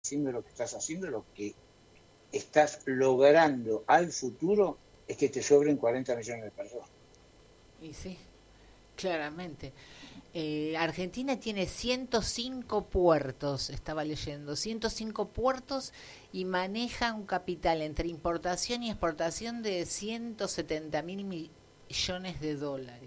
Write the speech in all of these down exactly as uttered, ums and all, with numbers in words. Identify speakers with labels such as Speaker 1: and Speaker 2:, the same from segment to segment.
Speaker 1: haciendo lo que estás haciendo, lo que estás logrando al futuro es que te sobren cuarenta millones de personas.
Speaker 2: Y sí, claramente. Eh, Argentina tiene ciento cinco puertos, estaba leyendo, ciento cinco puertos y maneja un capital entre importación y exportación de ciento setenta mil millones de dólares.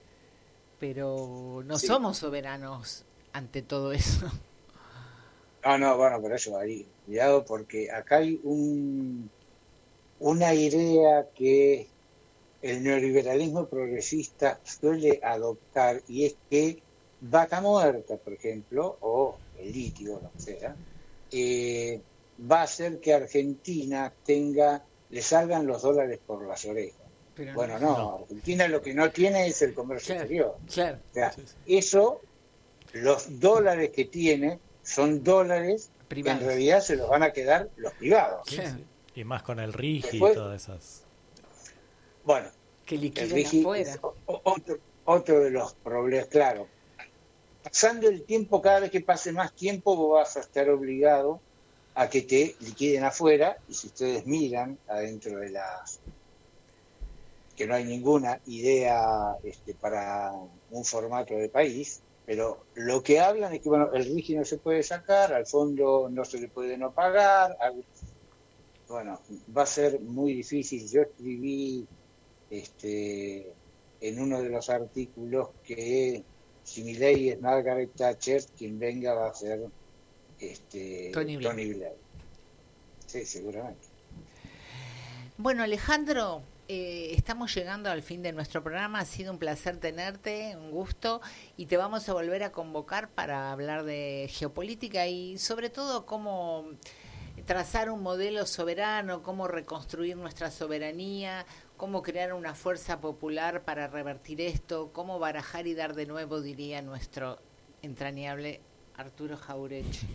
Speaker 2: Pero no
Speaker 1: Sí.
Speaker 2: somos soberanos ante todo eso.
Speaker 1: No, no, bueno, por eso ahí, cuidado, porque acá hay un, una idea que el neoliberalismo progresista suele adoptar, y es que vaca muerta, por ejemplo, o el litio, lo que sea, eh, va a hacer que Argentina tenga, le salgan los dólares por las orejas.
Speaker 2: Pero
Speaker 1: Bueno,
Speaker 2: no.
Speaker 1: no,
Speaker 3: No.
Speaker 1: Argentina lo que no tiene es el comercio
Speaker 2: Claro,
Speaker 1: exterior.
Speaker 2: claro.
Speaker 1: O sea,
Speaker 3: Sí, sí.
Speaker 1: eso, los dólares que tiene son dólares
Speaker 2: Privados.
Speaker 1: que en realidad se los van a quedar los privados.
Speaker 3: Sí,
Speaker 2: Claro.
Speaker 3: sí. Y más con el RIGI
Speaker 1: Después-
Speaker 3: y todas esas.
Speaker 1: Bueno,
Speaker 2: Que
Speaker 1: el
Speaker 2: liquiden
Speaker 1: RIGI
Speaker 2: afuera.
Speaker 1: es o- o- otro, otro de los problemas, claro. Pasando el tiempo, cada vez que pase más tiempo, vos vas a estar obligado a que te liquiden afuera, y si ustedes miran adentro de las... que no hay ninguna idea este, para un formato de país, pero lo que hablan es que bueno, el RIGI no se puede sacar, al fondo no se le puede no pagar, al- bueno, va a ser muy difícil. Yo escribí este, en uno de los artículos que si Milei es Margaret Thatcher, quien venga va a ser este,
Speaker 2: Tony Blair.
Speaker 1: Tony Blair. Sí, seguramente.
Speaker 2: Bueno, Alejandro, eh, estamos llegando al fin de nuestro programa. Ha sido un placer tenerte, un gusto, y te vamos a volver a convocar para hablar de geopolítica y sobre todo cómo trazar un modelo soberano, cómo reconstruir nuestra soberanía, cómo crear una fuerza popular para revertir esto, cómo barajar y dar de nuevo, diría nuestro entrañable Arturo Jauretche.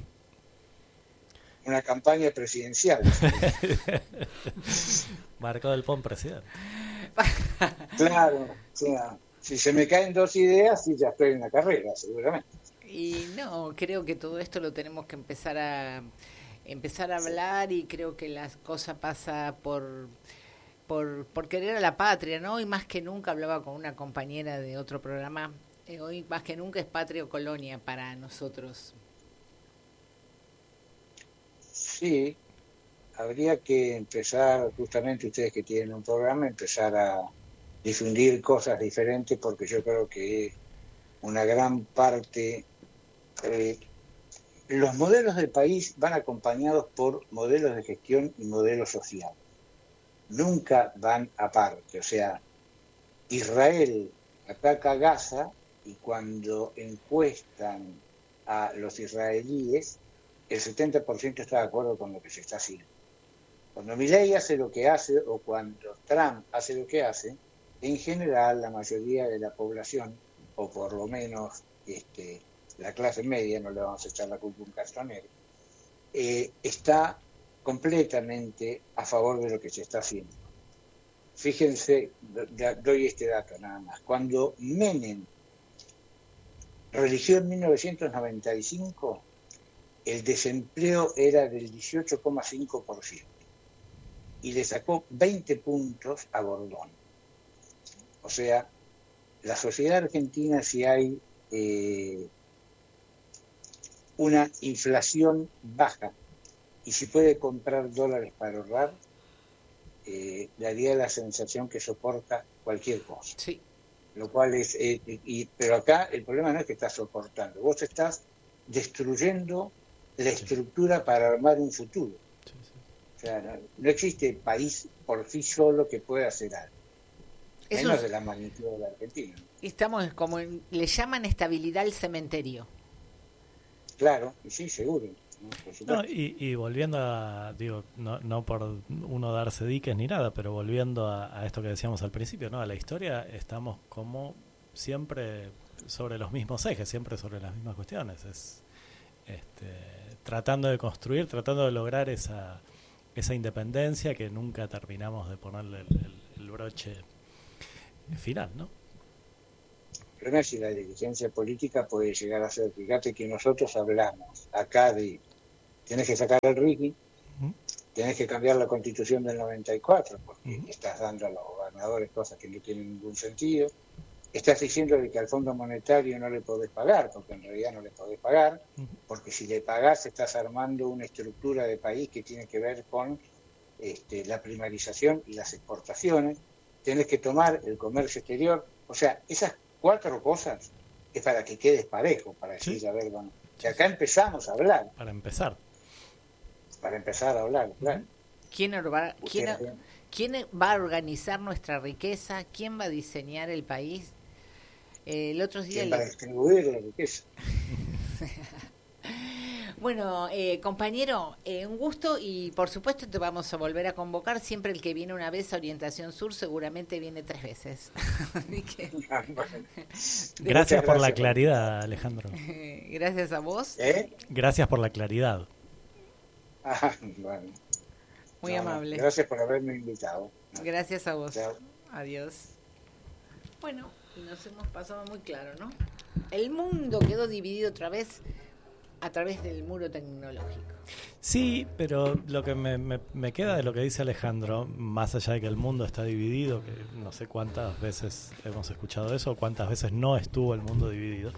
Speaker 1: Una campaña presidencial.
Speaker 3: Marco del Pon presidente.
Speaker 1: Claro, o sea, si se me caen dos ideas, sí, ya estoy en la carrera, seguramente.
Speaker 2: Y no, creo que todo esto lo tenemos que empezar a empezar a hablar, y creo que la cosa pasa por por por querer a la patria, ¿no? Y más que nunca, hablaba con una compañera de otro programa, eh, hoy más que nunca es patria o colonia para nosotros.
Speaker 1: Sí, habría que empezar, justamente ustedes que tienen un programa, empezar a difundir cosas diferentes, porque yo creo que una gran parte, eh, los modelos del país van acompañados por modelos de gestión y modelos sociales. Nunca van aparte. O sea, Israel ataca Gaza y cuando encuestan a los israelíes, el setenta por ciento está de acuerdo con lo que se está haciendo. Cuando Milei hace lo que hace, o cuando Trump hace lo que hace, en general la mayoría de la población, o por lo menos este, la clase media, no le vamos a echar la culpa a un castonero, eh, está completamente a favor de lo que se está haciendo. Fíjense, doy este dato nada más. Cuando Menem religió en mil novecientos noventa y cinco, el desempleo era del dieciocho coma cinco por ciento y le sacó veinte puntos a Bordón. O sea, la sociedad argentina, si hay eh, una inflación baja y si puede comprar dólares para ahorrar, eh, daría la sensación que soporta cualquier cosa.
Speaker 2: Sí. Lo
Speaker 1: cual es, eh, y, pero acá el problema no es que estás soportando, vos estás destruyendo la estructura para armar un futuro.
Speaker 3: Sí, sí.
Speaker 1: O sea, no, no existe país por sí solo que pueda hacer algo.
Speaker 2: Eso
Speaker 1: Menos
Speaker 2: es,
Speaker 1: de la magnitud de la Argentina.
Speaker 2: Estamos como en, le llaman estabilidad al cementerio.
Speaker 1: Claro, y sí, seguro. ¿no?
Speaker 3: No, y, y volviendo a, digo, no, no por uno darse diques ni nada, pero volviendo a, a esto que decíamos al principio, ¿no? A la historia, estamos como siempre sobre los mismos ejes, siempre sobre las mismas cuestiones. Es este, tratando de construir, tratando de lograr esa, esa independencia que nunca terminamos de ponerle el, el, el broche final, ¿no?
Speaker 1: El problema es si la dirigencia política puede llegar a ser, fíjate que nosotros hablamos acá de tenés que sacar el Ricky,
Speaker 3: ¿Mm?
Speaker 1: tenés que cambiar la Constitución del noventa y cuatro, porque
Speaker 3: ¿Mm?
Speaker 1: estás dando a los gobernadores cosas que no tienen ningún sentido. Estás diciendo que al Fondo Monetario no le podés pagar, porque en realidad no le podés pagar, porque si le pagás estás armando una estructura de país que tiene que ver con este, la primarización y las exportaciones. Tenés que tomar el comercio exterior. O sea, esas cuatro cosas es para que quedes parejo, para decir,
Speaker 3: sí.
Speaker 1: a ver, bueno, que acá empezamos a hablar.
Speaker 3: Para empezar.
Speaker 1: Para empezar a hablar, claro.
Speaker 2: ¿Quién, orba, quién, ¿Quién va a organizar nuestra riqueza? ¿Quién va a diseñar el país? Eh, el otro día
Speaker 1: ¿Quién va a distribuir la riqueza?
Speaker 2: Bueno, eh, compañero, eh, un gusto y por supuesto te vamos a volver a convocar. Siempre el que viene una vez a Orientación Sur seguramente viene tres veces. Así que...
Speaker 3: Gracias por la claridad, Alejandro.
Speaker 2: Gracias a vos.
Speaker 1: ¿Eh?
Speaker 3: Gracias por la claridad.
Speaker 1: Ah, bueno.
Speaker 2: Muy
Speaker 1: no,
Speaker 2: amable.
Speaker 1: Gracias por haberme invitado.
Speaker 2: Gracias a vos.
Speaker 1: Chao.
Speaker 2: Adiós. Bueno, nos hemos pasado muy claro, ¿no? El mundo quedó dividido otra vez a través del muro tecnológico.
Speaker 3: Sí, pero lo que me, me, me queda de lo que dice Alejandro, más allá de que el mundo está dividido, que no sé cuántas veces hemos escuchado eso, cuántas veces no estuvo el mundo dividido,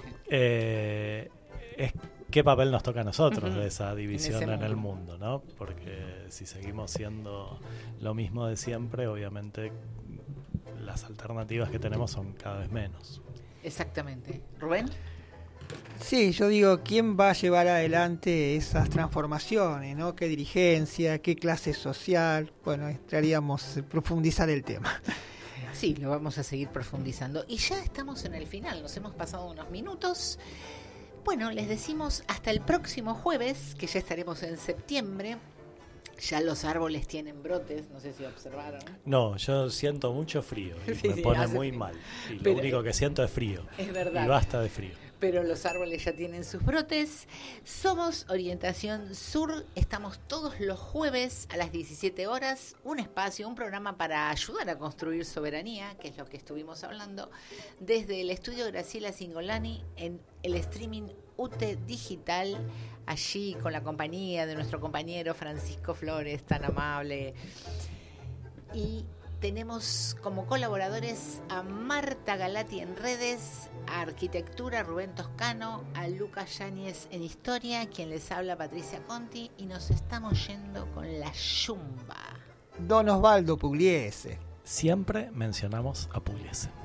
Speaker 3: eh, es qué papel nos toca a nosotros de esa división en, en el mundo, ¿no? Porque si seguimos siendo lo mismo de siempre, obviamente las alternativas que tenemos son cada vez menos.
Speaker 2: Exactamente. ¿Rubén?
Speaker 4: Sí, yo digo, ¿quién va a llevar adelante esas transformaciones, ¿no? ¿Qué dirigencia, qué clase social? Bueno, entraríamos a profundizar el tema.
Speaker 2: Sí, lo vamos a seguir profundizando. Y ya estamos en el final, nos hemos pasado unos minutos. Bueno, les decimos hasta el próximo jueves, que ya estaremos en septiembre. Ya los árboles tienen brotes, no sé si observaron.
Speaker 3: No, yo siento mucho frío y
Speaker 2: sí,
Speaker 3: me
Speaker 2: sí,
Speaker 3: pone muy
Speaker 2: frío.
Speaker 3: mal. Y
Speaker 2: Pero,
Speaker 3: lo único que siento es frío.
Speaker 2: Es verdad.
Speaker 3: Y basta de frío.
Speaker 2: Pero los árboles ya tienen sus brotes. Somos Orientación Sur, estamos todos los jueves a las diecisiete horas, un espacio, un programa para ayudar a construir soberanía, que es lo que estuvimos hablando, desde el estudio Graciela Cingolani en el streaming U T E Digital, allí con la compañía de nuestro compañero Francisco Flores, tan amable. Y tenemos como colaboradores a Marta Galati en redes, a Arquitectura Rubén Toscano, a Lucas Yáñez en Historia, quien les habla Patricia Conti, y nos estamos yendo con la Yumba.
Speaker 4: Don Osvaldo Pugliese.
Speaker 3: Siempre mencionamos a Pugliese.